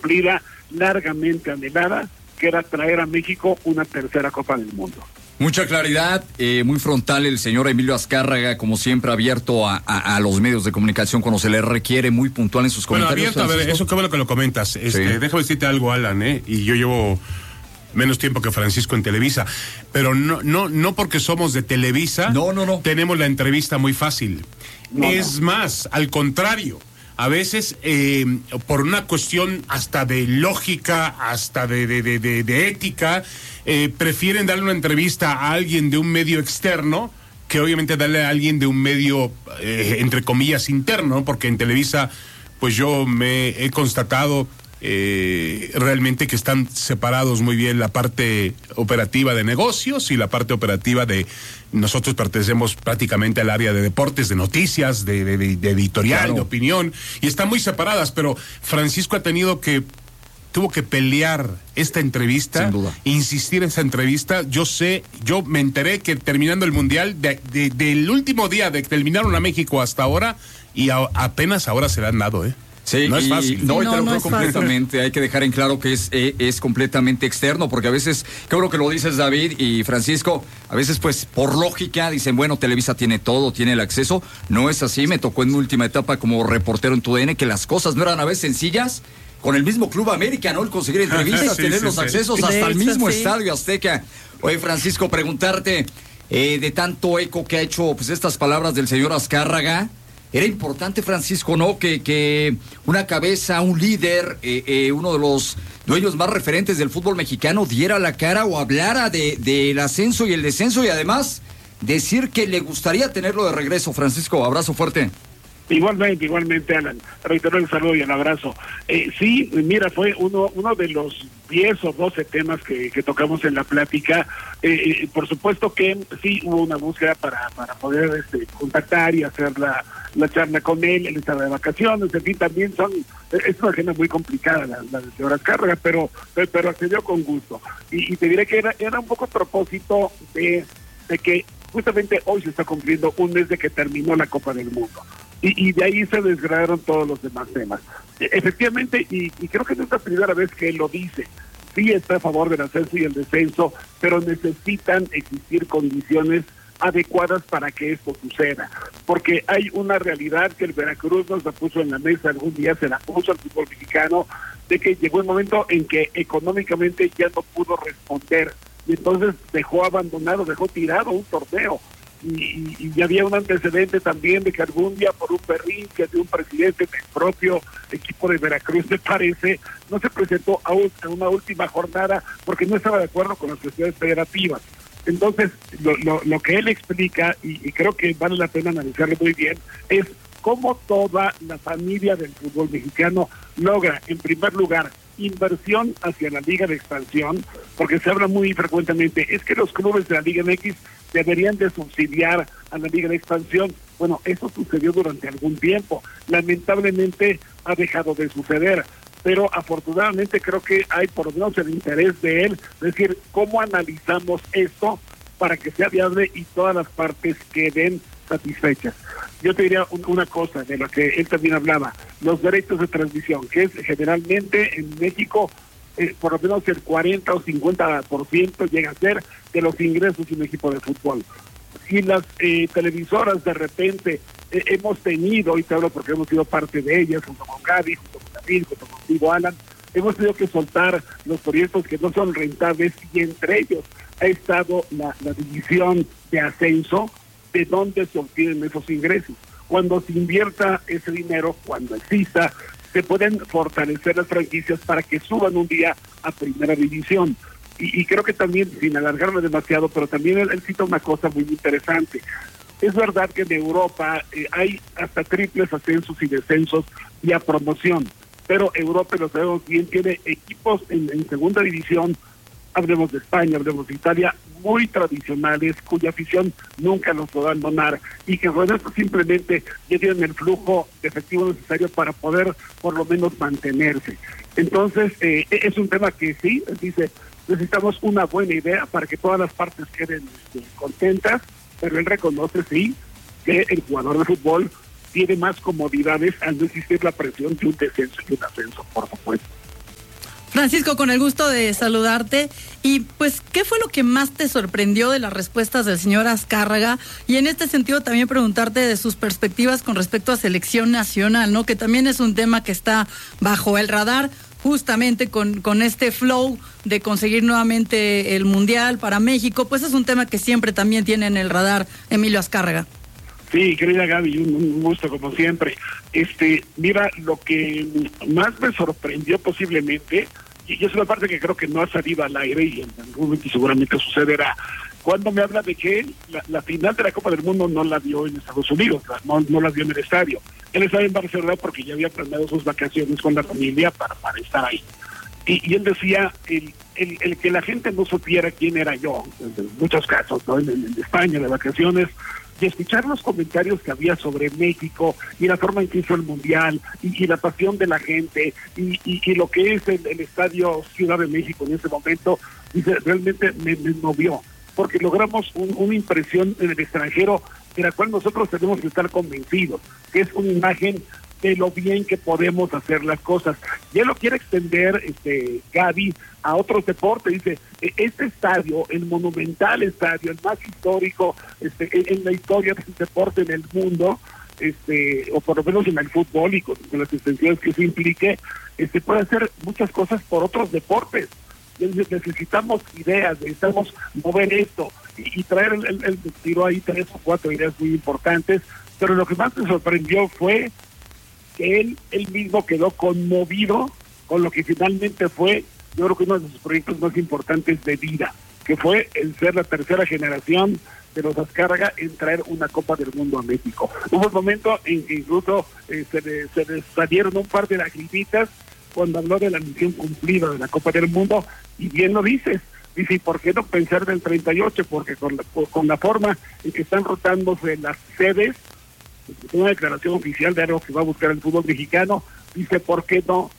cumplida, largamente anhelada, que era traer a México una tercera Copa del Mundo. Mucha claridad, muy frontal el señor Emilio Azcárraga, como siempre abierto a los medios de comunicación cuando se le requiere, muy puntual en sus comentarios. Bueno, abierto, a ver, eso qué bueno que lo comentas. Sí. Déjame decirte algo, Alan, y yo llevo menos tiempo que Francisco en Televisa, pero no porque somos de Televisa, no. tenemos la entrevista muy fácil. Es más, al contrario. A veces, por una cuestión hasta de lógica, hasta de ética, prefieren darle una entrevista a alguien de un medio externo que obviamente darle a alguien de un medio, entre comillas, interno, porque en Televisa, pues yo me he constatado realmente que están separados muy bien la parte operativa de negocios y la parte operativa de... Nosotros pertenecemos prácticamente al área de deportes, de noticias, de editorial, claro, de opinión, y están muy separadas, pero Francisco tuvo que pelear esta entrevista, sin duda, insistir en esa entrevista. Yo me enteré que terminando el Mundial, del último día de que terminaron a México hasta ahora, y apenas ahora se le han dado, Sí, no es fácil. No, y te lo creo completamente. Hay que dejar en claro que es completamente externo, porque a veces, creo que lo dices, David y Francisco, a veces pues por lógica dicen, bueno, Televisa tiene todo, tiene el acceso. No es así. Me tocó en mi última etapa como reportero en TUDN que las cosas no eran a veces sencillas. Con el mismo Club América, ¿no? El conseguir entrevistas, tener los accesos hasta el mismo Estadio Azteca. Oye, Francisco, preguntarte, de tanto eco que ha hecho pues estas palabras del señor Azcárraga, era importante, Francisco, ¿no? Que una cabeza, un líder, uno de los dueños más referentes del fútbol mexicano diera la cara o hablara del ascenso y el descenso, y además decir que le gustaría tenerlo de regreso. Francisco, abrazo fuerte. Igualmente, Alan, reitero el saludo y el abrazo. Sí, mira, fue uno de los 10 o 12 temas que tocamos en la plática. Por supuesto que sí hubo una búsqueda para poder contactar y hacer la charla con él. Él estaba de vacaciones, en fin, también es una agenda muy complicada la de señor Azcárraga, pero accedió con gusto. Y te diré que era un poco a propósito de que justamente hoy se está cumpliendo un mes de que terminó la Copa del Mundo. Y de ahí se desgranaron todos los demás temas. Efectivamente, y creo que no es la primera vez que él lo dice, sí está a favor del ascenso y el descenso, pero necesitan existir condiciones adecuadas para que esto suceda, porque hay una realidad que el Veracruz nos la puso en la mesa, algún día se la puso al fútbol mexicano, de que llegó un momento en que económicamente ya no pudo responder, y entonces dejó tirado un torneo. Y ya había un antecedente también de que algún día por un berrinche de un presidente del propio equipo de Veracruz, me parece, no se presentó a una última jornada porque no estaba de acuerdo con las cuestiones federativas. Entonces, lo que él explica, y creo que vale la pena analizarlo muy bien, es cómo toda la familia del fútbol mexicano logra, en primer lugar, inversión hacia la Liga de Expansión, porque se habla muy frecuentemente, es que los clubes de la Liga MX deberían de subsidiar a la Liga de Expansión. Bueno, eso sucedió durante algún tiempo, lamentablemente ha dejado de suceder, pero afortunadamente creo que hay por lo menos el interés de él, es decir, cómo analizamos esto para que sea viable y todas las partes queden satisfechas. Yo te diría una cosa de la que él también hablaba, los derechos de transmisión, que es generalmente en México por lo menos el 40 o 50% llega a ser de los ingresos de un equipo de fútbol. Si las televisoras de repente hemos tenido, y te hablo porque hemos sido parte de ellas, junto con Gaby, junto con David, junto contigo, Alan, hemos tenido que soltar los proyectos que no son rentables, y entre ellos ha estado la división de ascenso, de dónde se obtienen esos ingresos. Cuando se invierta ese dinero, cuando exista, se pueden fortalecer las franquicias para que suban un día a primera división. Y creo que también, sin alargarme demasiado, pero también él cita una cosa muy interesante. Es verdad que en Europa hay hasta triples ascensos y descensos vía promoción, pero Europa, lo sabemos bien, tiene equipos en segunda división, hablemos de España, hablemos de Italia, muy tradicionales, cuya afición nunca los podrá abandonar, y que con esto simplemente ya tienen el flujo de efectivo necesario para poder por lo menos mantenerse. Entonces, es un tema que sí, dice, necesitamos una buena idea para que todas las partes queden contentas, pero él reconoce, sí, que el jugador de fútbol tiene más comodidades al no existir la presión de un descenso y un ascenso, por supuesto. Francisco, con el gusto de saludarte. Y pues, ¿qué fue lo que más te sorprendió de las respuestas del señor Azcárraga? Y en este sentido también preguntarte de sus perspectivas con respecto a selección nacional, ¿no? Que también es un tema que está bajo el radar, justamente con este flow de conseguir nuevamente el Mundial para México. Pues es un tema que siempre también tiene en el radar Emilio Azcárraga. Sí, querida Gaby, un gusto como siempre. Mira, lo que más me sorprendió posiblemente, y es una parte que creo que no ha salido al aire y en algún momento seguramente sucederá, cuando me habla de que él, la final de la Copa del Mundo no la vio en Estados Unidos, no la vio en el estadio. Él estaba en Barcelona porque ya había planeado sus vacaciones con la familia para estar ahí. Y él decía, el que la gente no supiera quién era yo, en muchos casos, ¿no? En España, de vacaciones, y escuchar los comentarios que había sobre México y la forma en que hizo el Mundial y la pasión de la gente y lo que es el Estadio Ciudad de México en ese momento, dice, realmente me movió, porque logramos una impresión en el extranjero de la cual nosotros tenemos que estar convencidos, que es una imagen de lo bien que podemos hacer las cosas. Y él lo quiere extender, Gaby, a otros deportes. Dice, este estadio, el monumental estadio, el más histórico en la historia del deporte en el mundo, o por lo menos en el fútbol y con las extensiones que eso implique, puede hacer muchas cosas por otros deportes. Necesitamos ideas, necesitamos mover esto y traer, el tiró ahí 3 o 4 ideas muy importantes, pero lo que más me sorprendió fue que él mismo quedó conmovido con lo que finalmente fue, yo creo que uno de sus proyectos más importantes de vida, que fue el ser la tercera generación de los Azcárraga en traer una Copa del Mundo a México. Hubo un momento en que incluso se les salieron un par de lagrimitas cuando habló de la misión cumplida de la Copa del Mundo, y bien lo dices. Dice, ¿y por qué no pensar del 38? Porque con la forma en que están rotándose las sedes, una declaración oficial de algo que va a buscar el fútbol mexicano, dice, ¿por qué no?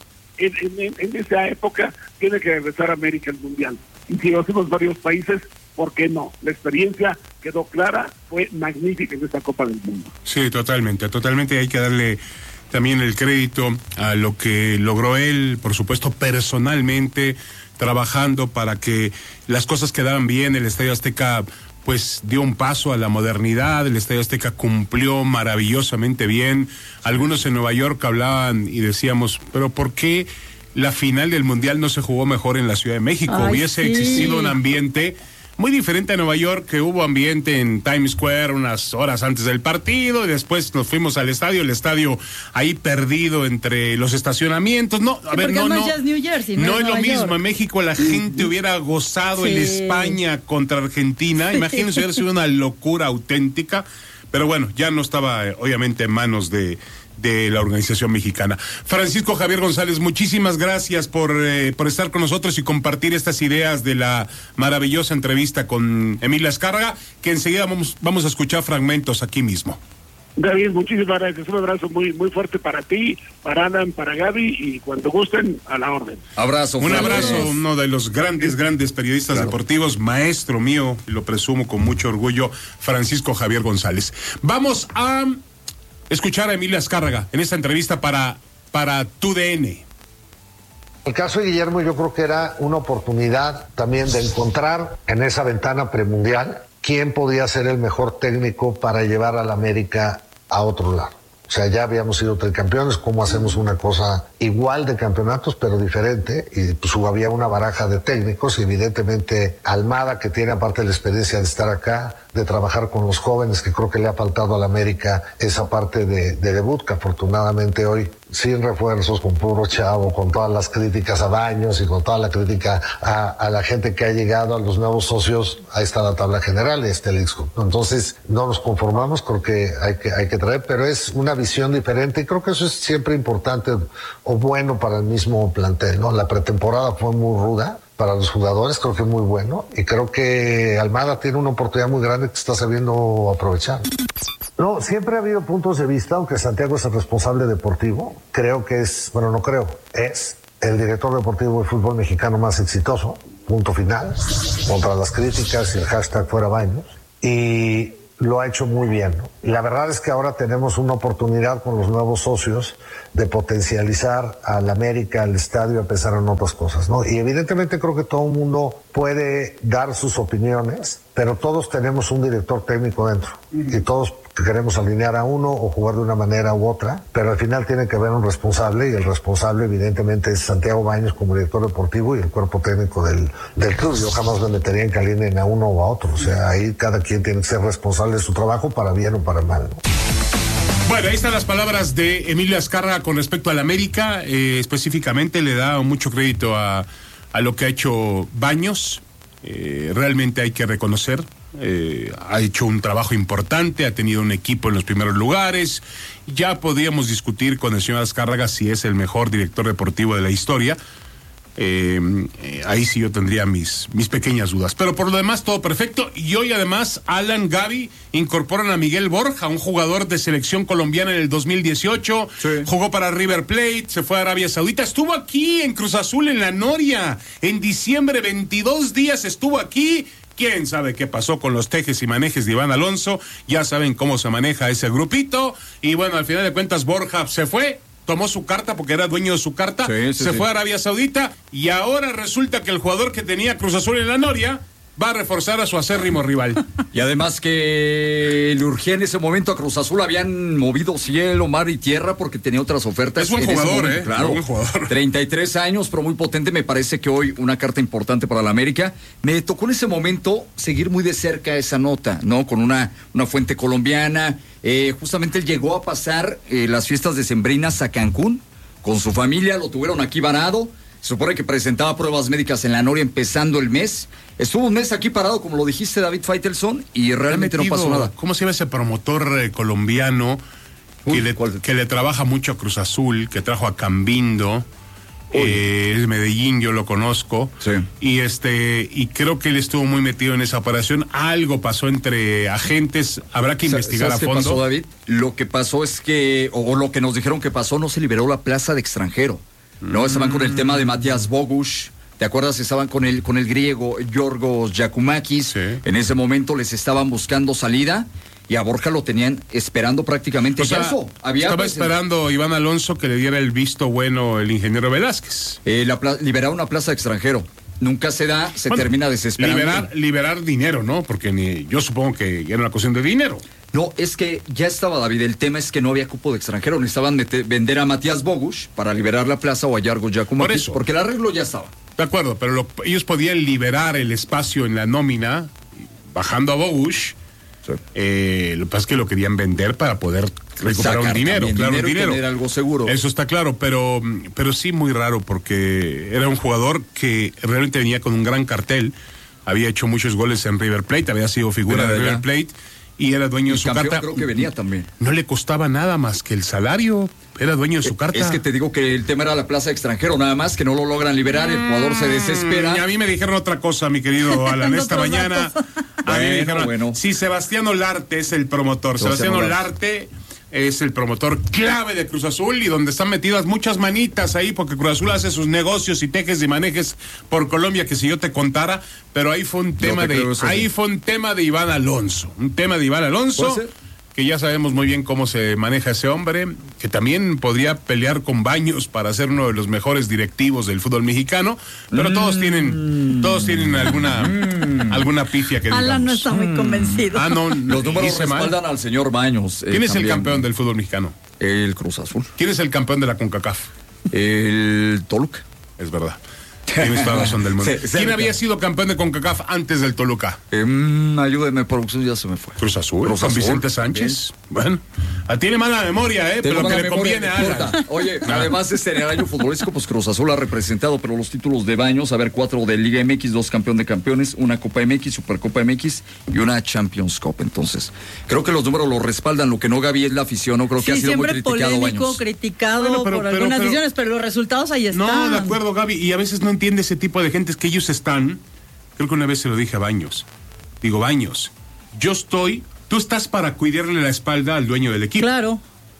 En esa época tiene que regresar a América el Mundial. Y si lo hacemos varios países, ¿por qué no? La experiencia quedó clara, fue magnífica en esta Copa del Mundo. Sí, totalmente. Hay que darle también el crédito a lo que logró él, por supuesto, personalmente, trabajando para que las cosas quedaran bien. El Estadio Azteca pues dio un paso a la modernidad, el Estadio Azteca cumplió maravillosamente bien. Algunos en Nueva York hablaban y decíamos, pero ¿por qué la final del Mundial no se jugó mejor en la Ciudad de México? Hubiese existido un ambiente muy diferente a Nueva York, que hubo ambiente en Times Square unas horas antes del partido, y después nos fuimos al estadio, el estadio ahí perdido entre los estacionamientos. No, a ver, no es New Jersey, no es lo mismo. En México la gente hubiera gozado en España contra Argentina. Imagínense, hubiera sido una locura auténtica, pero bueno, ya no estaba obviamente en manos de la organización mexicana. Francisco Javier González, muchísimas gracias por estar con nosotros y compartir estas ideas de la maravillosa entrevista con Emilio Azcárraga, que enseguida vamos a escuchar fragmentos aquí mismo. David, muchísimas gracias. Un abrazo muy fuerte para ti, para Adam, para Gaby, y cuando gusten, a la orden. Abrazo. Un abrazo, uno de los grandes periodistas deportivos, maestro mío, y lo presumo con mucho orgullo, Francisco Javier González. Vamos a escuchar a Emilio Azcárraga en esta entrevista para TUDN. El caso de Guillermo, yo creo que era una oportunidad también de encontrar en esa ventana premundial quién podía ser el mejor técnico para llevar a la América a otro lado. O sea, ya habíamos sido tricampeones, ¿cómo hacemos una cosa igual de campeonatos, pero diferente? Y pues había una baraja de técnicos, y evidentemente Almada, que tiene aparte la experiencia de estar acá, de trabajar con los jóvenes, que creo que le ha faltado a la América esa parte de debut, que afortunadamente hoy, sin refuerzos, con puro chavo, con todas las críticas a Baños y con toda la crítica a la gente que ha llegado, a los nuevos socios, ahí está la tabla general, el Ixco. Entonces, no nos conformamos, creo que hay que traer, pero es una visión diferente, y creo que eso es siempre importante o bueno para el mismo plantel, ¿no? La pretemporada fue muy ruda para los jugadores, creo que muy bueno, y creo que Almada tiene una oportunidad muy grande que está sabiendo aprovechar. No, siempre ha habido puntos de vista, aunque Santiago es el responsable deportivo. Creo que es el director deportivo de fútbol mexicano más exitoso, punto final, contra las críticas y el hashtag fuera Baños. Y lo ha hecho muy bien, ¿no? Y la verdad es que ahora tenemos una oportunidad con los nuevos socios de potencializar al América, al estadio, a pensar en otras cosas, ¿no? Y evidentemente creo que todo el mundo puede dar sus opiniones, pero todos tenemos un director técnico dentro y todos queremos alinear a uno o jugar de una manera u otra, pero al final tiene que haber un responsable y el responsable evidentemente es Santiago Baños como director deportivo y el cuerpo técnico del club. Yo jamás me metería en que alineen a uno o a otro, o sea, ahí cada quien tiene que ser responsable de su trabajo para bien o para mal, ¿no? Bueno, ahí están las palabras de Emilio Azcárraga con respecto al América. Específicamente le da mucho crédito a lo que ha hecho Baños. Realmente hay que reconocer, ha hecho un trabajo importante, ha tenido un equipo en los primeros lugares. Ya podríamos discutir con el señor Azcárraga si es el mejor director deportivo de la historia. Ahí sí yo tendría mis pequeñas dudas, pero por lo demás todo perfecto. Y hoy además Alan, Gaby incorporan a Miguel Borja, un jugador de selección colombiana en el 2018, sí. Jugó para River Plate, se fue a Arabia Saudita, estuvo aquí en Cruz Azul en la Noria en diciembre, 22 días estuvo aquí. ¿Quién sabe qué pasó con los tejes y manejes de Iván Alonso? Ya saben cómo se maneja ese grupito. Y bueno, al final de cuentas Borja se fue, tomó su carta porque era dueño de su carta, se fue a Arabia Saudita y ahora resulta que el jugador que tenía Cruz Azul en la Noria va a reforzar a su acérrimo rival. Y además que le urgía en ese momento a Cruz Azul, habían movido cielo, mar y tierra porque tenía otras ofertas. Es buen jugador, claro, buen jugador. 33 años, pero muy potente. Me parece que hoy una carta importante para la América. Me tocó en ese momento seguir muy de cerca esa nota, ¿no? Con una fuente colombiana. Justamente él llegó a pasar las fiestas decembrinas a Cancún con su familia, lo tuvieron aquí varado. Se supone que presentaba pruebas médicas en la Noria empezando el mes. Estuvo un mes aquí parado, como lo dijiste, David Faitelson, y realmente no pasó nada. ¿Cómo se llama ese promotor colombiano que le trabaja mucho a Cruz Azul, que trajo a Cambindo? Es Medellín, yo lo conozco. Sí. Y creo que él estuvo muy metido en esa operación. Algo pasó entre agentes, habrá que investigar a fondo. ¿Qué pasó, David? Lo que pasó es que, o lo que nos dijeron que pasó, no se liberó la plaza de extranjero. No, estaban con el tema de Matías Bogusz. ¿Te acuerdas? Estaban con el griego Yorgos Giacomakis. Sí. En ese momento les estaban buscando salida y a Borja lo tenían esperando prácticamente. O sea, estaba esperando Iván Alonso que le diera el visto bueno el ingeniero Velázquez. Liberar una plaza de extranjero. Nunca se da, termina desesperando. Liberar dinero, ¿no? Porque yo supongo que era una cuestión de dinero. No, es que ya estaba, David, el tema es que no había cupo de extranjero, necesitaban vender a Matías Bogusz para liberar la plaza o a Yorgos Giacomakis, porque el arreglo ya estaba. De acuerdo, pero ellos podían liberar el espacio en la nómina, bajando a Bogusz. Sí. Lo que pasa es que lo querían vender para poder recuperar un dinero, claro, un dinero. Tener algo seguro. Eso está claro, pero sí muy raro, porque era un jugador que realmente venía con un gran cartel, había hecho muchos goles en River Plate, había sido figura de River Plate, y era dueño de su carta. Creo que venía también. No le costaba nada más que el salario. Era dueño de su carta. Es que te digo que el tema era la plaza de extranjero, nada más que no lo logran liberar, el jugador se desespera. Y a mí me dijeron otra cosa, mi querido Alan, esta mañana. A mí me dijeron, si Sebastián Olarte es el promotor, Sebastián Olarte es el promotor clave de Cruz Azul y donde están metidas muchas manitas ahí, porque Cruz Azul hace sus negocios y tejes y manejes por Colombia, que si yo te contara, pero ahí fue un tema de Iván Alonso, que ya sabemos muy bien cómo se maneja ese hombre, que también podría pelear con Baños para ser uno de los mejores directivos del fútbol mexicano, pero todos tienen alguna pifia que digamos. Alan no está muy convencido. No, los números respaldan al señor Baños. ¿Quién es el campeón del fútbol mexicano? El Cruz Azul. ¿Quién es el campeón de la CONCACAF? El Toluca. Es verdad. Tienes toda la razón del mundo. ¿Quién había sido campeón de CONCACAF antes del Toluca? Ayúdeme, producción, ya se me fue. Cruz Azul, con Vicente Sánchez. Bien. Bueno, tiene mala memoria, pero lo que le conviene a Alan. Oye, además en el año futbolístico, pues Cruz Azul ha representado, pero los títulos de Baños, 4 de Liga MX, 2 campeón de campeones, una Copa MX, Supercopa MX y una Champions Cup. Entonces, creo que los números lo respaldan. Lo que no, Gaby, es la afición. No creo que ha sido muy criticado Baños. Criticado por algunas decisiones, pero los resultados ahí están. No, de acuerdo, Gaby, y a veces no entiende ese tipo de gentes que ellos están. Creo que una vez se lo dije a Baños. Digo, Baños, tú estás para cuidarle la espalda al dueño del equipo. Claro.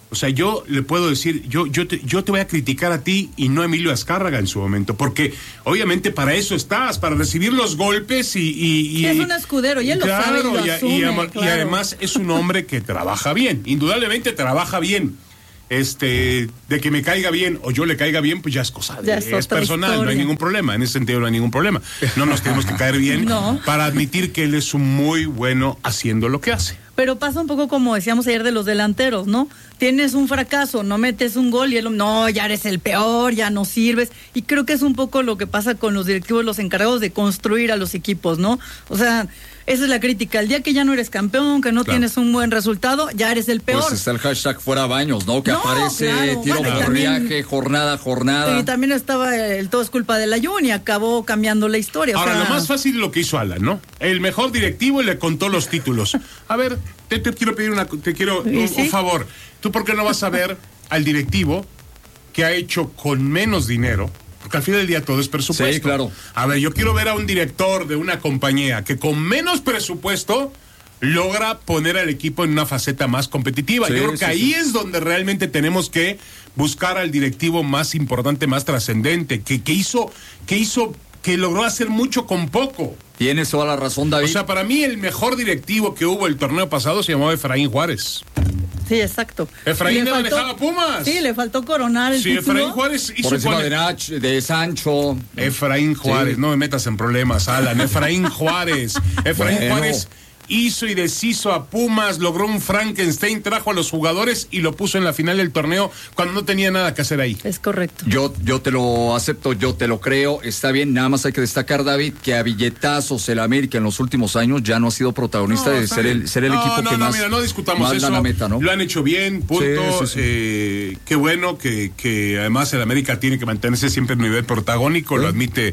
O sea, yo le puedo decir, yo te voy a criticar a ti y no a Emilio Azcárraga en su momento, porque obviamente para eso estás, para recibir los golpes y es un escudero y él claro, lo sabe y lo asume, y además es un hombre que trabaja bien, indudablemente trabaja bien. De que me caiga bien o yo le caiga bien, pues ya es cosa es personal, historia. No hay ningún problema, en ese sentido no hay ningún problema. No nos tenemos que caer bien para admitir que él es un muy bueno haciendo lo que hace. Pero pasa un poco como decíamos ayer de los delanteros, ¿no? Tienes un fracaso, no metes un gol y él, no, ya eres el peor, ya no sirves. Y creo que es un poco lo que pasa con los directivos, los encargados de construir a los equipos, ¿no? O sea, esa es la crítica. El día que ya no eres campeón, que no tienes un buen resultado, ya eres el peor. Pues está el hashtag fuera Baños, ¿no? Que aparece tiro por viaje, jornada. Y también estaba el todo es culpa de la Jun y acabó cambiando la historia. Ahora, lo más fácil es lo que hizo Alan, ¿no? El mejor directivo le contó los títulos. A ver, te quiero pedir un favor. ¿Tú por qué no vas a ver al directivo que ha hecho con menos dinero? Porque al final del día todo es presupuesto. Sí, claro. A ver, yo quiero ver a un director de una compañía que con menos presupuesto logra poner al equipo en una faceta más competitiva. Yo creo que ahí es donde realmente tenemos que buscar al directivo más importante, más trascendente, que logró hacer mucho con poco. Tienes toda la razón, David. O sea, para mí el mejor directivo que hubo el torneo pasado se llamaba Efraín Juárez. Sí, exacto. Efraín le manejaba Pumas. Sí, le faltó coronar el título. Efraín Juárez hizo por encima de Sancho. Efraín Juárez, no me metas en problemas, Alan. Efraín Juárez. Juárez hizo y deshizo a Pumas, logró un Frankenstein, trajo a los jugadores y lo puso en la final del torneo cuando no tenía nada que hacer ahí. Es correcto. Yo te lo acepto, yo te lo creo, está bien, nada más hay que destacar, David, que a billetazos el América en los últimos años ya no ha sido protagonista de ser el equipo que más. No discutamos eso. La meta, ¿no? Lo han hecho bien, punto. Qué bueno que además el América tiene que mantenerse siempre en nivel protagónico, lo admite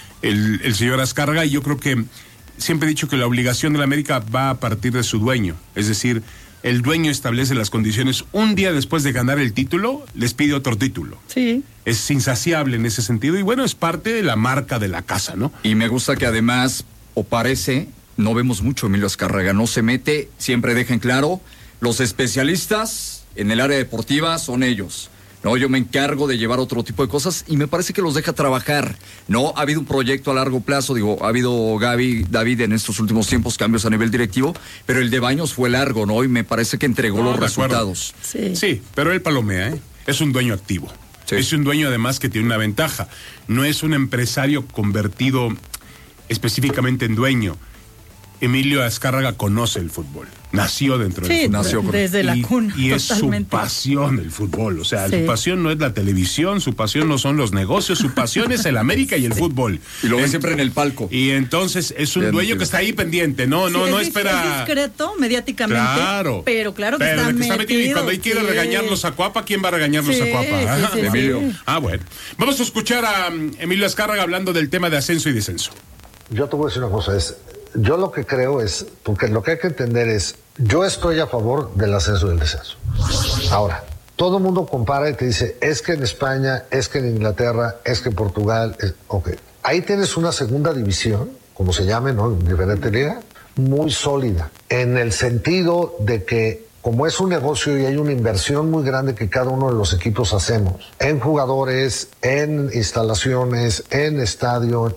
el señor Azcárraga, y yo creo que siempre he dicho que la obligación de la América va a partir de su dueño. Es decir, el dueño establece las condiciones. Un día después de ganar el título, les pide otro título. Sí. Es insaciable en ese sentido y bueno, es parte de la marca de la casa, ¿no? Y me gusta que además, o parece, no vemos mucho a Emilio Azcárraga. No se mete, siempre dejen claro, los especialistas en el área deportiva son ellos. No, yo me encargo de llevar otro tipo de cosas y me parece que los deja trabajar. No, ha habido un proyecto a largo plazo, ha habido David en estos últimos tiempos cambios a nivel directivo, pero el de Baños fue largo, ¿no? Y me parece que entregó los resultados. Sí, pero él palomea, ¿eh? Es un dueño activo. Sí. Es un dueño además que tiene una ventaja. No es un empresario convertido específicamente en dueño. Emilio Azcárraga conoce el fútbol. Nació dentro del fútbol. Desde la cuna. Y es totalmente su pasión el fútbol. O sea, su pasión no es la televisión, su pasión no son los negocios, su pasión es el América y el fútbol. Y lo ve siempre en el palco. Y entonces es un dueño que está ahí pendiente, no espera. Es discreto mediáticamente. Claro. Pero claro que está metido. Y cuando él quiere regañarlos a Cuapa, ¿quién va a regañarlos a Cuapa? Emilio. Bueno. Vamos a escuchar a Emilio Azcárraga hablando del tema de ascenso y descenso. Yo te voy a decir una cosa, yo lo que creo es, porque lo que hay que entender es, yo estoy a favor del ascenso y del descenso. Ahora, todo el mundo compara y te dice, es que en España, es que en Inglaterra, es que en Portugal, ok. Ahí tienes una segunda división, como se llame, ¿no? En diferente liga, muy sólida, en el sentido de que como es un negocio y hay una inversión muy grande que cada uno de los equipos hacemos, en jugadores, en instalaciones, en estadio.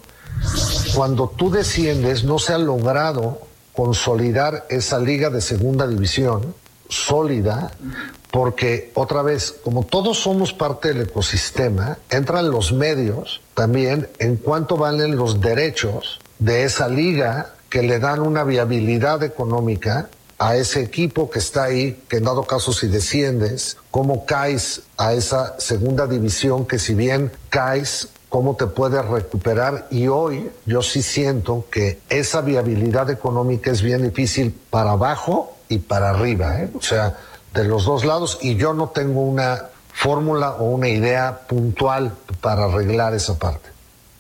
Cuando tú desciendes, no se ha logrado consolidar esa liga de segunda división sólida, porque otra vez, como todos somos parte del ecosistema, entran los medios también en cuánto valen los derechos de esa liga que le dan una viabilidad económica a ese equipo que está ahí, que en dado caso si desciendes, cómo caes a esa segunda división, que si bien caes, cómo te puedes recuperar. Y hoy yo sí siento que esa viabilidad económica es bien difícil para abajo y para arriba, ¿eh? O sea, de los dos lados, y yo no tengo una fórmula o una idea puntual para arreglar esa parte.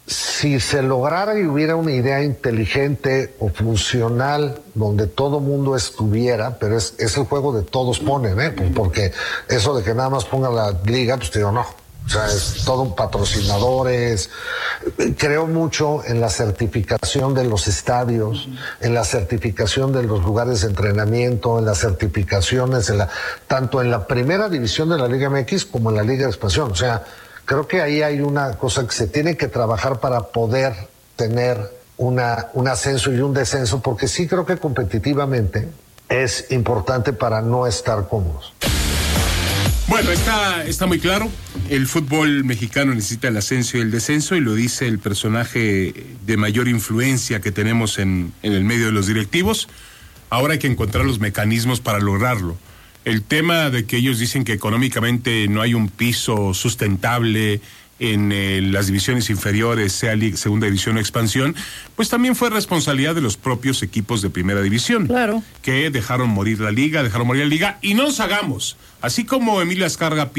Si se lograra y hubiera una idea inteligente o funcional donde todo mundo estuviera, pero es el juego de todos ponen, ¿eh? Porque eso de que nada más pongan la liga, pues te digo, no. O sea, es todo patrocinadores, creo mucho en la certificación de los estadios, en la certificación de los lugares de entrenamiento, en las certificaciones, tanto en la primera división de la Liga MX como en la Liga de Expansión. O sea, creo que ahí hay una cosa que se tiene que trabajar para poder tener un ascenso y un descenso, porque sí creo que competitivamente es importante para no estar cómodos. Bueno, está muy claro. El fútbol mexicano necesita el ascenso y el descenso, y lo dice el personaje de mayor influencia que tenemos en el medio de los directivos. Ahora hay que encontrar los mecanismos para lograrlo. El tema de que ellos dicen que económicamente no hay un piso sustentable en las divisiones inferiores, sea segunda división o expansión, pues también fue responsabilidad de los propios equipos de primera división. Claro. Que dejaron morir la liga, y no nos hagamos. Así como Emilio Azcárraga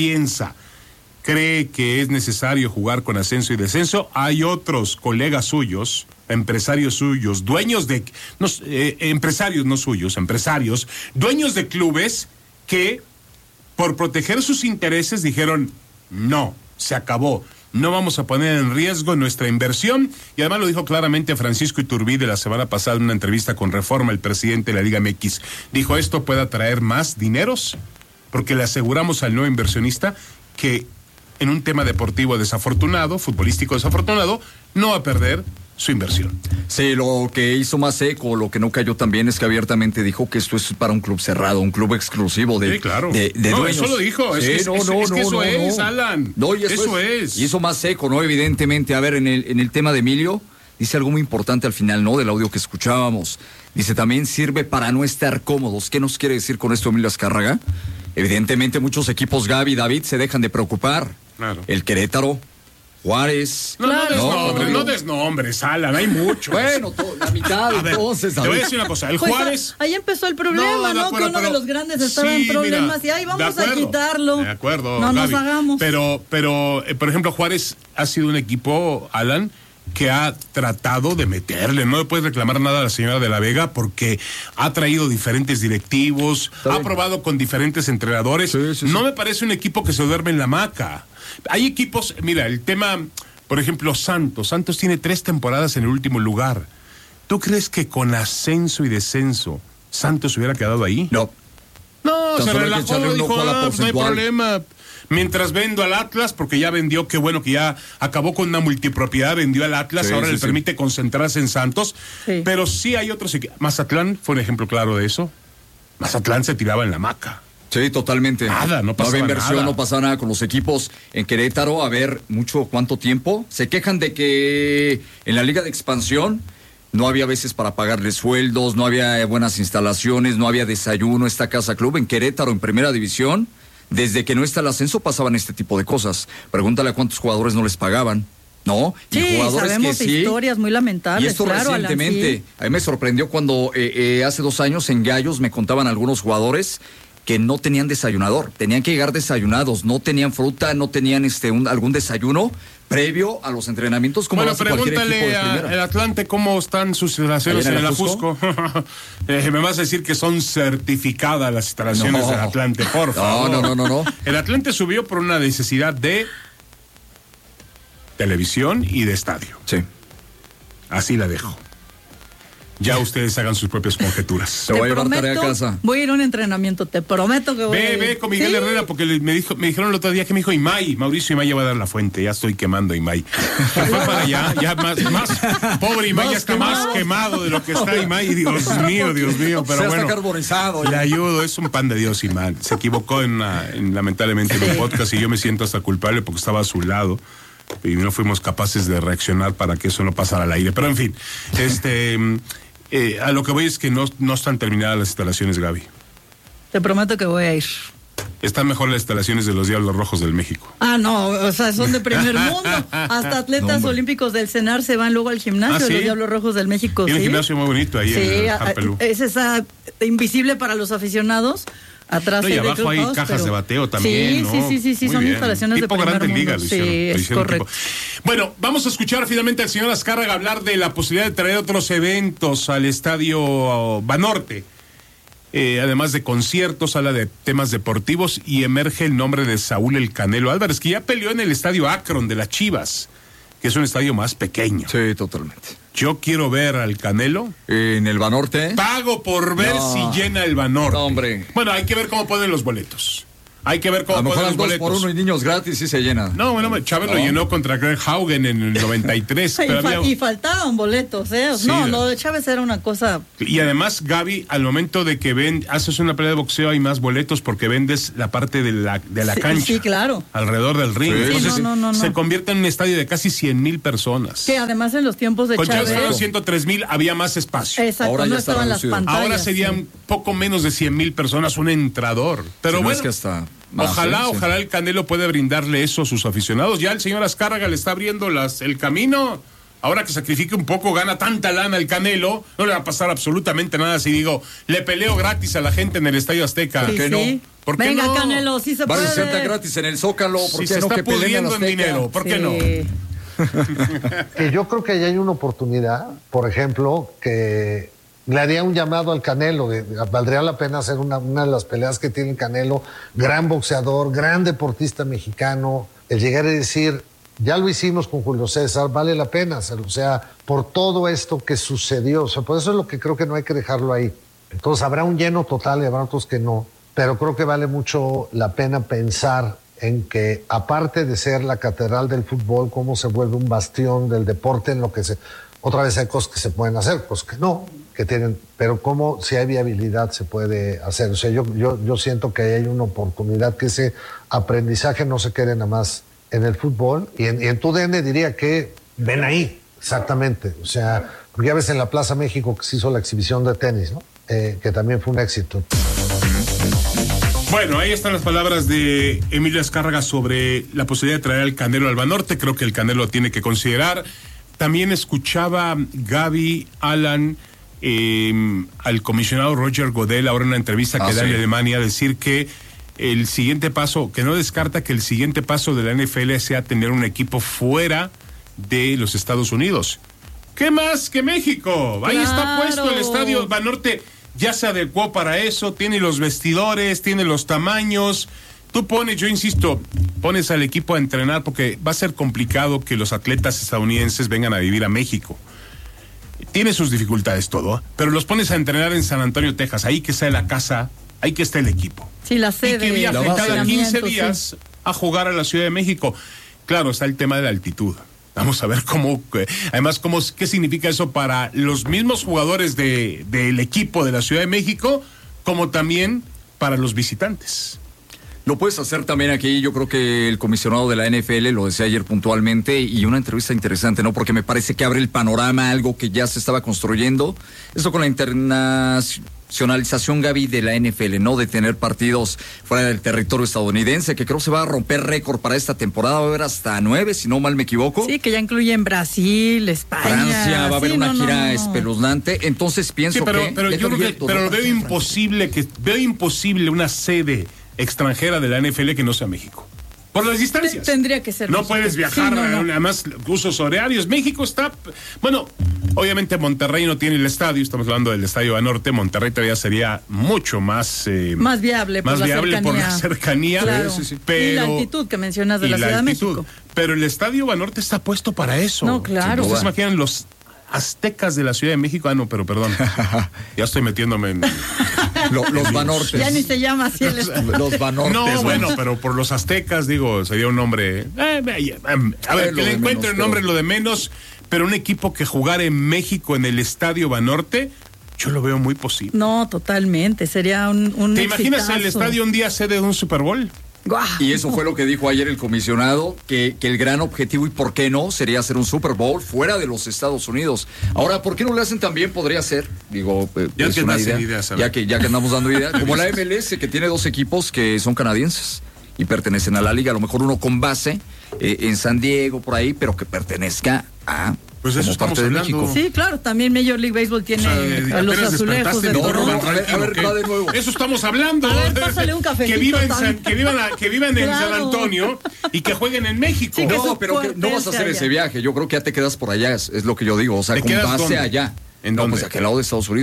cree que es necesario jugar con ascenso y descenso, hay otros colegas suyos, empresarios suyos, dueños de, empresarios no suyos, empresarios, dueños de clubes que por proteger sus intereses dijeron, no, se acabó, no vamos a poner en riesgo nuestra inversión. Y además lo dijo claramente Francisco Iturbide la semana pasada en una entrevista con Reforma, el presidente de la Liga MX. Dijo, esto puede atraer más dineros, porque le aseguramos al nuevo inversionista que en un tema deportivo desafortunado, futbolístico desafortunado, no va a perder su inversión. Sí, lo que hizo más eco, lo que no cayó también, es que abiertamente dijo que esto es para un club cerrado, un club exclusivo de, sí, claro. de no, dueños. Eso lo dijo, sí, es que eso es, Alan. No, y eso es. Hizo más eco, ¿no? Evidentemente, a ver, en el tema de Emilio, dice algo muy importante al final, ¿no? Del audio que escuchábamos. Dice, también sirve para no estar cómodos. ¿Qué nos quiere decir con esto Emilio Azcárraga? Evidentemente, muchos equipos, Gaby y David, se dejan de preocupar. Claro. El Querétaro, Juárez. No desnombres, Alan, hay mucho. Bueno, la mitad, entonces. Te voy a decir una cosa, el Juárez. Ahí empezó el problema, ¿no? Que uno de los grandes estaba en problemas y ahí vamos a quitarlo. De acuerdo, no Gaby, nos hagamos. Pero, por ejemplo, Juárez ha sido un equipo, Alan, que ha tratado de meterle. No le puedes reclamar nada a la señora de la Vega porque ha traído diferentes directivos, ha probado con diferentes entrenadores. Sí. No me parece un equipo que se duerme en la hamaca. Hay equipos, mira, el tema, por ejemplo, Santos tiene 3 temporadas en el último lugar. ¿Tú crees que con ascenso y descenso Santos hubiera quedado ahí? No, se relajó, dijo, no hay problema. Mientras vendo al Atlas, porque ya vendió, qué bueno que ya acabó con una multipropiedad, vendió al Atlas, ahora le permite concentrarse en Santos. Sí. Pero sí hay otros equipos. Mazatlán fue un ejemplo claro de eso. Mazatlán se tiraba en la hamaca. Sí, totalmente. Nada, no pasaba nada. No había inversión, nada. No pasaba nada con los equipos. En Querétaro, a ver, ¿cuánto tiempo? Se quejan de que en la Liga de Expansión no había veces para pagarles sueldos, no había buenas instalaciones, no había desayuno, esta casa club. En Querétaro, en primera división, desde que no está el ascenso pasaban este tipo de cosas. Pregúntale a cuántos jugadores no les pagaban, ¿no? Sí, y jugadores sabemos que sí. Historias muy lamentables. Y esto claro, recientemente, Alan, sí. A mí me sorprendió cuando hace 2 años en Gallos me contaban algunos jugadores que no tenían desayunador, tenían que llegar desayunados, no tenían fruta, no tenían algún desayuno previo a los entrenamientos. Como pregúntale al Atlante cómo están sus instalaciones en el Ajusco. Me vas a decir que son certificadas las instalaciones del Atlante, por favor. No. El Atlante subió por una necesidad de televisión y de estadio. Sí. Así la dejo. Ya ustedes hagan sus propias conjeturas. Te voy a llevar tarea a casa. Voy a ir a un entrenamiento, te prometo que voy a ir. Ve con Miguel Herrera, porque me dijeron el otro día que me dijo Imay, Mauricio Imay ya va a dar la fuente, ya estoy quemando Imay. Se fue para allá, ya más, pobre Imay, ya está más quemado de lo que está Imay, Dios mío, pero se bueno. Está carbonizado. Le ayudo, es un pan de Dios Imay. Se equivocó lamentablemente en un podcast y yo me siento hasta culpable porque estaba a su lado. Y no fuimos capaces de reaccionar para que eso no pasara al aire. Pero en fin, a lo que voy es que no están terminadas las instalaciones, Gaby. Te prometo que voy a ir. Están mejor las instalaciones de los Diablos Rojos del México. No, o sea, son de primer mundo. Hasta atletas olímpicos del CENAR se van luego al gimnasio de los Diablos Rojos del México. Tiene un gimnasio muy bonito ahí en Harpelú. Es esa invisible para los aficionados. Atrás y abajo hay cajas de bateo también, sí, son bien. Instalaciones tipo de primer Grande mundo. Liga, lo hicieron, es correcto. Bueno, vamos a escuchar finalmente al señor Azcárraga hablar de la posibilidad de traer otros eventos al estadio Banorte. Además de conciertos, habla de temas deportivos y emerge el nombre de Saúl El Canelo Álvarez, que ya peleó en el estadio Akron de las Chivas. que es un estadio más pequeño. Sí, totalmente. Yo quiero ver al Canelo. ¿En el Banorte? Pago por ver si llena el Banorte. No, hombre. Bueno, hay que ver cómo ponen los boletos. Hay que ver cómo ponen los boletos. 2 por 1 y niños gratis y se llena. No, bueno, Chávez lo llenó contra Greg Haugen en el 93. Y faltaban boletos, ¿eh? Sí, no, lo de Chávez era una cosa... Y además, Gaby, al momento de que haces una pelea de boxeo hay más boletos porque vendes la parte de la cancha. Sí, claro. Alrededor del ring. Sí, Entonces no. se convierte en un estadio de casi 100,000 personas. Que además en los tiempos de Con Chávez... Chávez fueron 103,000, había más espacio. Exacto, Ahora ya no está estaban las reducido. pantallas. Ahora serían poco menos de 100,000 personas, un entrador. Pero Si no bueno, es que hasta más, ojalá el Canelo pueda brindarle eso a sus aficionados. Ya el señor Azcárraga le está abriendo el camino. Ahora que sacrifique un poco, gana tanta lana el Canelo, no le va a pasar absolutamente nada si digo, le peleo gratis a la gente en el Estadio Azteca. Sí, ¿Por qué no? ¿Por qué Venga, no? Canelo, sí se Va a puede. ser gratis en el Zócalo. ¿Por Si qué se no está que peleen pudriendo en dinero, ¿por qué no? Que yo creo que ahí hay una oportunidad, por ejemplo, que le haría un llamado al Canelo, valdría la pena hacer una de las peleas que tiene el Canelo, gran boxeador, gran deportista mexicano, el llegar y decir, ya lo hicimos con Julio César, vale la pena hacerlo, o sea, por todo esto que sucedió, o sea, por eso es lo que creo que no hay que dejarlo ahí. Entonces habrá un lleno total y habrá otros que no, pero creo que vale mucho la pena pensar en que, aparte de ser la catedral del fútbol, cómo se vuelve un bastión del deporte, en lo que otra vez hay cosas que se pueden hacer, cosas que no, que tienen, pero cómo, si hay viabilidad, se puede hacer. O sea, yo siento que hay una oportunidad, que ese aprendizaje no se quede nada más en el fútbol, y en tu DN diría que ven ahí, exactamente. O sea, porque ya ves en la Plaza México que se hizo la exhibición de tenis, ¿no? Que también fue un éxito. Bueno, ahí están las palabras de Emilio Azcárraga sobre la posibilidad de traer al Canelo al Banorte. Creo que el Canelo lo tiene que considerar. También escuchaba Gaby, Alan, al comisionado Roger Godel, ahora en una entrevista que da en Alemania, decir que el siguiente paso, que no descarta que el siguiente paso de la NFL sea tener un equipo fuera de los Estados Unidos. ¿Qué más que México? Ahí está puesto el estadio Banorte, ya se adecuó para eso, tiene los vestidores, tiene los tamaños. Tú yo insisto, pones al equipo a entrenar porque va a ser complicado que los atletas estadounidenses vengan a vivir a México. Tiene sus dificultades todo, pero los pones a entrenar en San Antonio, Texas, ahí que está la casa, ahí que está el equipo. Sí, la sede. Y que viaje cada 15 días a jugar a la Ciudad de México. Claro, está el tema de la altitud. Vamos a ver qué significa eso para los mismos jugadores del equipo de la Ciudad de México, como también para los visitantes. Lo puedes hacer también aquí, yo creo que el comisionado de la NFL lo decía ayer puntualmente, y una entrevista interesante, ¿no? Porque me parece que abre el panorama a algo que ya se estaba construyendo. Eso con la internacionalización, Gaby, de la NFL, ¿no? De tener partidos fuera del territorio estadounidense, que creo se va a romper récord para esta temporada, va a haber hasta 9, si no mal me equivoco. Sí, que ya incluyen Brasil, España. Francia, va a haber una gira espeluznante, entonces pienso pero yo creo pero lo veo imposible una sede extranjera de la NFL que no sea México. Por las distancias. Tendría que ser. No puedes viajar, además, usos horarios. México está. Bueno, obviamente Monterrey no tiene el estadio, estamos hablando del Estadio Banorte. Monterrey todavía sería mucho más. Más viable por la cercanía. Claro. Sí. Y la altitud que mencionas de la Ciudad de México. Pero el Estadio Banorte está puesto para eso. No, claro. ¿Ustedes imaginan los aztecas de la Ciudad de México? Pero perdón. Ya estoy metiéndome en. Los Banortes. Ya ni se llama así el estadio. Los Banortes. No, bueno, pero por los aztecas, sería un nombre. A ver, que le encuentre un nombre, lo de menos. Pero un equipo que jugara en México en el Estadio Banorte, yo lo veo muy posible. No, totalmente. Sería un ¿Te imaginas el estadio un día sede de un Super Bowl? Y eso fue lo que dijo ayer el comisionado, que el gran objetivo, y por qué no, sería hacer un Super Bowl fuera de los Estados Unidos. Ahora, ¿por qué no lo hacen también? Podría ser, ya es que una idea, ya que andamos dando ideas, como la MLS, que tiene 2 equipos que son canadienses y pertenecen a la liga, a lo mejor uno con base en San Diego, por ahí, pero que pertenezca a... Pues eso estamos hablando. Sí, claro, también Major League Baseball tiene a los azulejos de Toronto. A ver, de nuevo. Eso estamos hablando. A ver, pásale un cafecito. Que vivan en San Antonio y que jueguen en México. Sí, no, pero que no vas a hacer ese viaje. Yo creo que ya te quedas por allá, es lo que yo digo. O sea, con base allá. ¿En no, dónde? pues a aquel lado de Estados Unidos.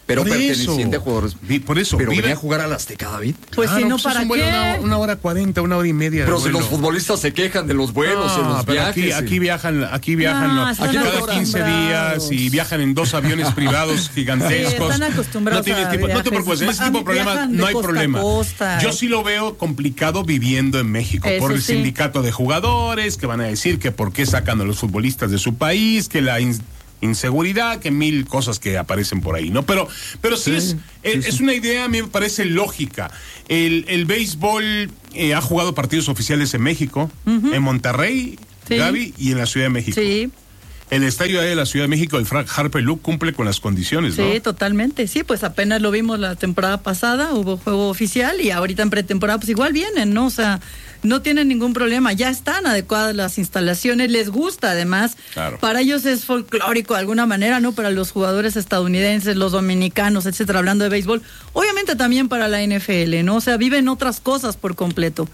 Pero Por perteneciente eso. a jugadores. Por eso. Pero vive- venía a jugar a la Azteca, David. Pues si no, es ¿para un vuelo qué? Una hora 40, una hora y media. de Pero si vuelo. los futbolistas se quejan de los vuelos, en los pero viajes. aquí viajan, No, aquí están cada 15 días y viajan en 2 aviones privados gigantescos. Sí, están acostumbrados no tienes a tiempo, no te viajes. preocupes, en ese tipo de problemas Viajan de no hay costa a problema. costa. Yo sí lo veo complicado viviendo en México Eso por el sí. sindicato de jugadores que van a decir que por qué sacan a los futbolistas de su país, que la inseguridad, que 1000 cosas que aparecen por ahí, ¿no? Pero sí, es una idea, a mí me parece lógica. El béisbol ha jugado partidos oficiales en México, en Monterrey, Sí. Gaby, y en la Ciudad de México. Sí. El estadio de la Ciudad de México, el Frank Harper Luke, cumple con las condiciones, ¿no? Sí, totalmente. Sí, pues apenas lo vimos la temporada pasada, hubo juego oficial y ahorita en pretemporada pues igual vienen, ¿no? O sea, no tienen ningún problema, ya están adecuadas las instalaciones, les gusta además. Claro. Para ellos es folclórico de alguna manera, ¿no? Para los jugadores estadounidenses, los dominicanos, etcétera, hablando de béisbol. Obviamente también para la NFL, ¿no? O sea, viven otras cosas por completo.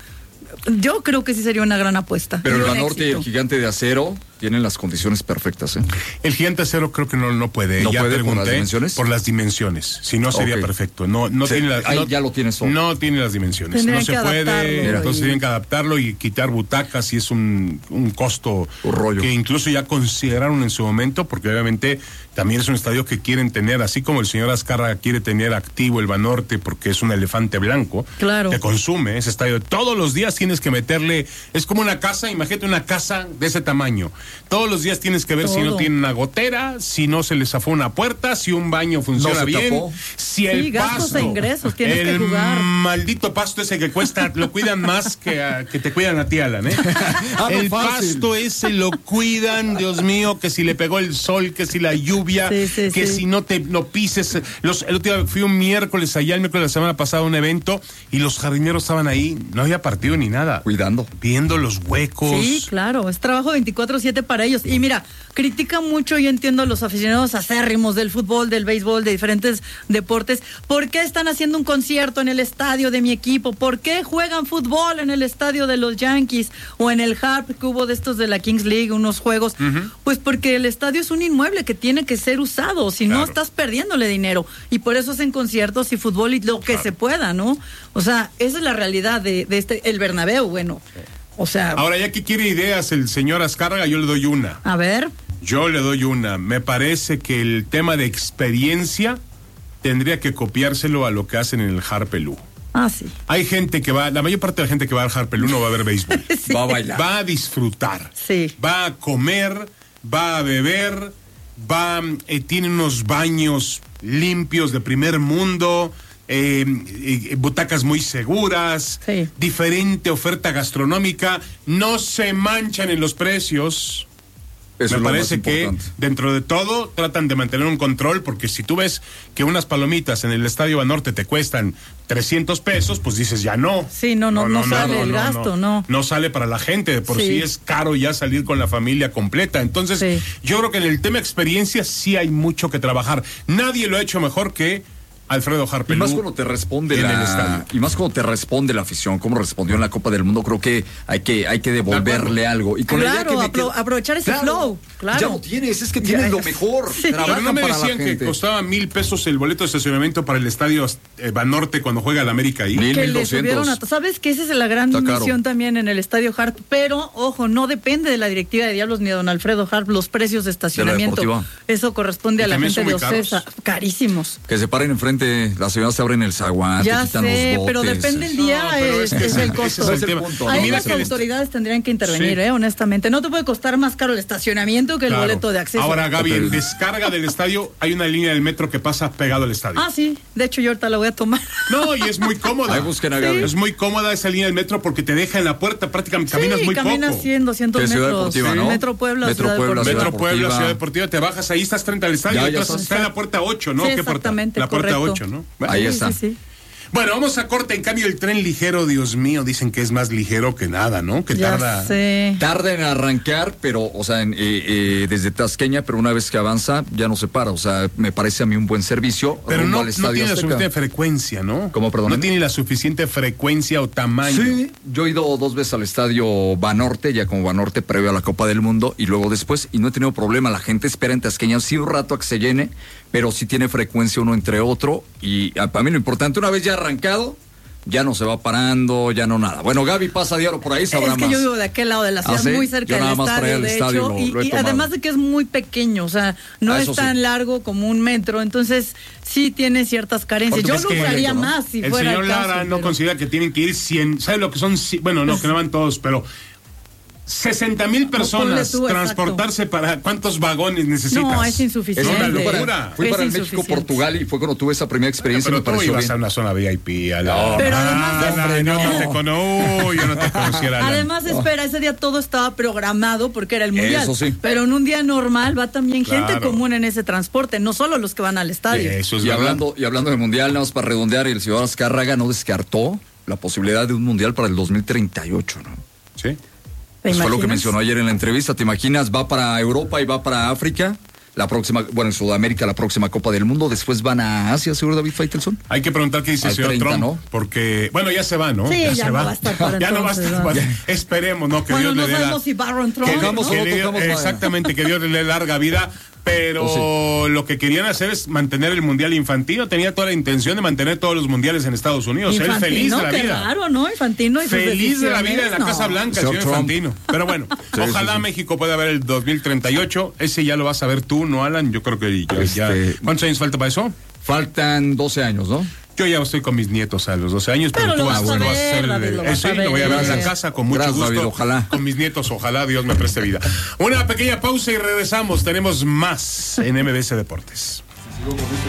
Yo creo que sí sería una gran apuesta. Pero el Un Banorte y el éxito. Gigante de Acero tienen las condiciones perfectas, ¿eh? El Gigante Acero creo que no puede. ¿No ya puede pregunté por las dimensiones? por las dimensiones. Si no sería Ok. perfecto. No Sí, tiene ahí no- ya lo tienes todo. No tiene las dimensiones. Tendrían no se que puede. adaptarlo Entonces y- tienen que adaptarlo y quitar butacas y es un costo Un rollo. que incluso ya consideraron en su momento, porque obviamente también es un estadio que quieren tener, así como el señor Azcárraga quiere tener activo el Banorte porque es un elefante blanco. Claro. Que consume ese estadio. Todos los días tienes que meterle, es como una casa, imagínate una casa de ese tamaño. Todos los días tienes que ver si no Todo. tiene una gotera, si no se le zafó una puerta, si un baño funciona se bien, tapó. si el Sí, gastos pasto, e ingresos, tienes que el jugar. maldito pasto ese que cuesta, lo cuidan más que te cuidan a ti, Alan, ¿eh? Ah, no, El fácil. pasto ese lo cuidan, Dios mío, que si le pegó el sol, que si la lluvia, Sí, sí, que sí. si no te lo pises. El otro día fui un miércoles allá, el miércoles de la semana pasada a un evento y los jardineros estaban ahí, no había partido ni nada. Cuidando. Viendo los huecos. Sí, claro, es trabajo 24/7 para ellos. Y mira, critica mucho, yo entiendo a los aficionados acérrimos del fútbol, del béisbol, de diferentes deportes. ¿Por qué están haciendo un concierto en el estadio de mi equipo? ¿Por qué juegan fútbol en el estadio de los Yankees o en el Harp que hubo de estos de la Kings League, unos juegos? Pues porque el estadio es un inmueble que tiene que ser usado, si no Claro. estás perdiéndole dinero. Y por eso hacen conciertos y fútbol y lo que se pueda, ¿no? O sea, esa es la realidad de el Bernabéu, bueno. O sea, Ahora, ya que quiere ideas el señor Azcárraga, yo le doy una. a ver. Yo le doy una. Me parece que el tema de experiencia tendría que copiárselo a lo que hacen en el Harpelú. Ah, sí. Hay gente que va, la mayor parte de la gente que va al Harpelú no va a ver béisbol. Sí. Va a bailar. Va a disfrutar. Sí. Va a comer, va a beber, tiene unos baños limpios de primer mundo, butacas muy seguras, Sí. diferente oferta gastronómica, no se manchan en los precios. Eso Me es lo parece más que importante. dentro de todo tratan de mantener un control, porque si tú ves que unas palomitas en el Estadio Banorte te cuestan 300 pesos, pues dices ya no. Sí, no sale el gasto, no. No sale para la gente, de por Sí. sí es caro ya salir con la familia completa. Entonces, Sí. yo creo que en el tema experiencia sí hay mucho que trabajar. Nadie lo ha hecho mejor que Alfredo Y Harpelú. más cuando te responde en el estadio. y más cuando te responde la afición, como respondió en la Copa del Mundo, creo que hay que devolverle algo. Y con la idea Claro, que me quedo- aprovechar ese flow, claro. Ya lo tienes, es que tienes Ya, lo mejor. sí. Pero Trabajan no me para la decían que gente. costaba 1,000 pesos el boleto de estacionamiento para el Estadio Banorte cuando juega el América ahí. 1,000, Que le 1,200. subieron ¿sabes que esa es la gran Está caro. misión también en el Estadio Harp? Pero, ojo, no depende de la directiva de Diablos ni de don Alfredo Harp los precios de estacionamiento. Deportiva. Eso corresponde Y a la también gente de son muy Ocesa. Carísimos. Que se paren enfrente, las señoras se abren el zaguán, te Ya quitan sé, los botes. pero depende el día, No, pero es es que el ese costo. es el tema. punto, Ahí Y mira las que el autoridades tendrían que intervenir, Sí. honestamente. No te puede costar más caro el estacionamiento que el Claro. boleto de acceso. Ahora, Gaby, Pero- en descarga del estadio hay una línea del metro que pasa pegado al estadio. Ah, sí. De hecho, yo ahorita la voy a tomar. No, y es muy cómoda. Ahí busquen a Gaby. Es muy cómoda esa línea del metro porque te deja en la puerta, prácticamente caminas muy caminas poco. 100, 200 De Ciudad metros. Deportiva, Sí. ¿no? Metro Puebla, Metro Ciudad Puebla, Deportiva. Metro Puebla, Deportiva. Ciudad Deportiva, te bajas ahí, estás frente al estadio, Ya entonces está. está en la puerta 8, ¿no? Sí, ¿Qué puerta? exactamente, La puerta correcto. 8, ¿no? Ahí Sí, está. sí, sí. Bueno, vamos a corte. En cambio, el tren ligero, Dios mío, dicen que es más ligero que nada, ¿no? Que Ya sé. Tarda en arrancar, pero, o sea, desde Tasqueña, pero una vez que avanza, ya no se para. O sea, me parece a mí un buen servicio. Pero no al tiene Estadio la Azteca. suficiente frecuencia, ¿no? ¿Cómo, perdón? No tiene la suficiente frecuencia o tamaño. Sí, yo he ido 2 veces al estadio Banorte, ya como Banorte previo a la Copa del Mundo, y luego después, y no he tenido problema. La gente espera en Tasqueña, sí, un rato a que se llene, pero sí tiene frecuencia uno entre otro. Y para mí lo importante, una vez ya arrancado, ya no se va parando, ya no nada. Bueno, Gaby pasa diario por ahí, sabrá Es que más. yo vivo de aquel lado de la ciudad, ¿Sí? muy cerca Yo del nada más para ir estadio, al de estadio hecho, lo he y tomado. además de que es muy pequeño, o sea, no Eso es tan sí. largo como un metro, entonces sí tiene ciertas carencias. ¿Cuánto Yo es lo que usaría ¿no? más si el fuera señor el caso, Lara no pero- considera que tienen que ir 100, ¿sabe lo que son? Bueno, no, que no van todos, pero 60,000 personas tú, transportarse para ¿cuántos vagones necesitas? No, es insuficiente. Es una Fui para- locura. Fui Es para el insuficiente. México-Portugal y fue cuando tuve esa primera experiencia, Pero me tú pareció ibas bien. a una zona VIP. A la... No, Pero además hombre, no. yo no te conociera. Alan. Además, espera, ese día todo estaba programado porque era el mundial. Eso sí. Pero en un día normal va también gente Claro. común en ese transporte, no solo los que van al estadio. Eso es Y verdad. hablando de mundial, nada más para redondear, el señor Azcárraga no descartó la posibilidad de un mundial para el 2038, ¿no? Sí. ¿Te Pues fue lo que imaginas? mencionó ayer en la entrevista. ¿Te imaginas? Va para Europa y va para África. La próxima, bueno, en Sudamérica, la próxima Copa del Mundo. Después van a Asia, seguro, David Faitelson. Hay que preguntar qué dice el Al señor 30, Trump, ¿no? porque, bueno, ya se va, ¿no? Sí, ya se no va. va a estar para Ya no va a entonces, estar. ¿no? Esperemos, ¿no? Que Bueno, Dios no le dé la... sabemos si Barron Trump. Que Tocamos ¿no? o no que Dios- tocamos madera. exactamente, que Dios le dé larga vida, pero lo que querían hacer es mantener el mundial Infantino. Tenía toda la intención de mantener todos los mundiales en Estados Unidos. Él feliz de la qué vida. raro, ¿no? Infantino y sus Feliz de la decisiones, vida en la no. Casa Blanca, el Señor señor Trump. Infantino. Pero bueno, ojalá sí. México pueda ver el 2038. Ese ya lo vas a ver tú, ¿no, Alan? Yo creo que ya. ¿Cuántos años falta para eso? Faltan 12 años, ¿no? Yo ya estoy con mis nietos a los 12 años, pero, Pero tú lo vas, vas a tú vas a ver, hacer David, lo vas sí, a ver. lo voy a ver en la Gracias. casa con mucho Gracias, gusto. David, ojalá. Con mis nietos, ojalá Dios me preste vida. Una pequeña pausa y regresamos. Tenemos más en MBS Deportes.